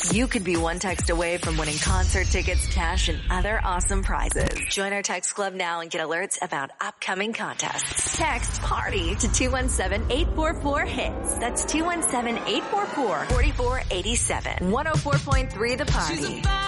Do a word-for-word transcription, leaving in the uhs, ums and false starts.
You could be one text away from winning concert tickets, cash, and other awesome prizes. Join our text club now and get alerts about upcoming contests. Text PARTY to two one seven, eight four four, HITS. That's two one seven, eight four four, four four eight seven. one oh four point three The Party.